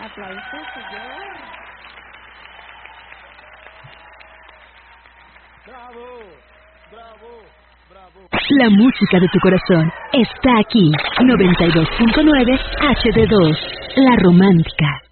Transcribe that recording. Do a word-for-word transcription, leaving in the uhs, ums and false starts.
Aplausos, señor. Bravo, bravo, bravo. La música de tu corazón está aquí. noventa y dos punto nueve H D dos, La Romántica.